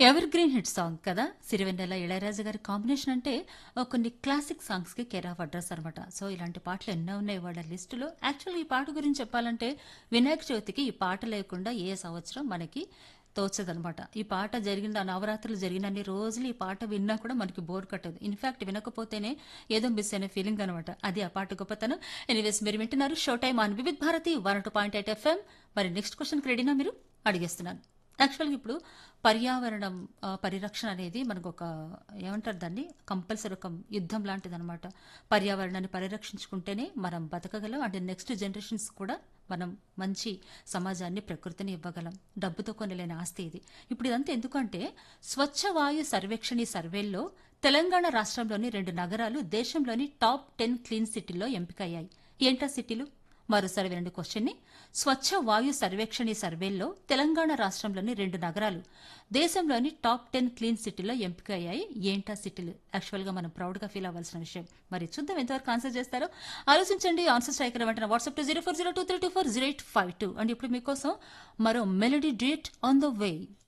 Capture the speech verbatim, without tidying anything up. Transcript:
Ever green hit song కదా సిరివెన్నెల ఇళయరాజా గారి combination అంటే ఆ, కొన్ని క్లాసిక్ సాంగ్స్ కి కేర్ ఆఫ్ అడ్రస్ అనమాట. సో ఇలాంటి పాటలు ఎన్నో ఉన్నాయి వాళ్ళ లిస్టులో. యాక్చువల్లీ ఈ పాట గురించి చెప్పాలంటే వినాయక చవితికి ఈ పాట లేకుండా ఏ సంవత్సరం మనకి తోచదనమాట. ఈ పాట జరిగిన ఆ నవరాత్రులు జరిగినన్ని రోజులు ఈ పాట విన్నా కూడా మనకి బోర్ కట్టదు. ఇన్ఫాక్ట్ వినకపోతేనే ఏదో మిస్ అయిన ఫీలింగ్ అనమాట. అది ఆ పాట గొప్పతనం. ఎనీవేస్ మీరు వింటున్నారు show time on Vividh Bharati one two point eight FM. మరి నెక్స్ట్ క్వశ్చన్ రెడీనా మీరు? అడిగేస్తున్నాను. యాక్చువల్గా ఇప్పుడు పర్యావరణం ఆ, పరిరక్షణ అనేది మనకు ఒక ఏమంటారు దాన్ని కంపల్సరీ ఒక యుద్ధం లాంటిది అనమాట. పర్యావరణాన్ని పరిరక్షించుకుంటేనే మనం బతకగలం. అంటే నెక్స్ట్ జనరేషన్స్ కూడా మనం మంచి సమాజాన్ని ప్రకృతిని ఇవ్వగలం. డబ్బుతో కొనలేని ఆస్తి ఇది. ఇప్పుడు ఇదంతా ఎందుకంటే స్వచ్ఛ వాయు సర్వేక్షణి సర్వేల్లో తెలంగాణ రాష్ట్రంలోని రెండు నగరాలు దేశంలోని టాప్ టెన్ క్లీన్ సిటీల్లో ఎంపికయ్యాయి. ఏంటా సిటీలు? మరోసారి వినండి క్వశ్చన్ ని. స్వచ్ఛ వాయు సర్వేక్షణి సర్వేల్లో తెలంగాణ రాష్ట్రంలోని రెండు నగరాలు దేశంలోని టాప్ టెన్ క్లీన్ సిటీలో ఎంపిక అయ్యాయి. ఏంటా సిటీలు? యాక్చువల్ గా మనం ప్రౌడ్ గా ఫీల్ అవ్వాల్సిన విషయం. మరి చూద్దాం ఎంతవరకు ఆన్సర్ చేస్తారో. ఆలోచించండి. ఆన్సర్ స్ట్రైకర్ వెంటనే WhatsApp to zero four zero two three two four zero eight five two. And ఇప్పుడు మీకోసం మరో melody date on the way.